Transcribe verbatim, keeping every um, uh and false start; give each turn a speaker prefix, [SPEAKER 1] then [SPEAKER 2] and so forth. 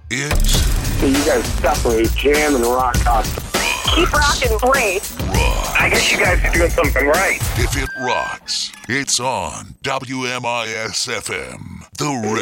[SPEAKER 1] It's
[SPEAKER 2] You guys definitely jam and rock out.
[SPEAKER 3] Keep rocking, great.
[SPEAKER 1] rock.
[SPEAKER 2] I guess you guys are doing something right.
[SPEAKER 1] If it rocks, it's on W M I S F M. The